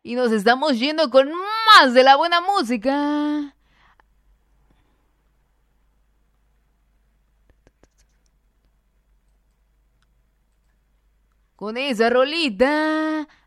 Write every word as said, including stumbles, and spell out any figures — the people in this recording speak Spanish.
Y nos estamos yendo con más de la buena música. Con esa rolita